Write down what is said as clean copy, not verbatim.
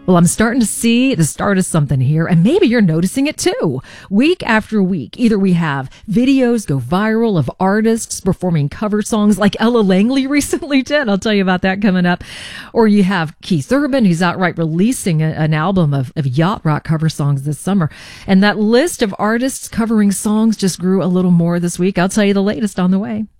Well, I'm starting to see the start of something here, and maybe you're noticing it too. Week after week, either we have videos go viral of artists performing cover songs like Ella Langley recently did. I'll tell you about that coming up. Or you have Keith Urban, who's outright releasing an album of yacht rock cover songs this summer. And that list of artists covering songs just grew a little more this week. I'll tell you the latest on the way.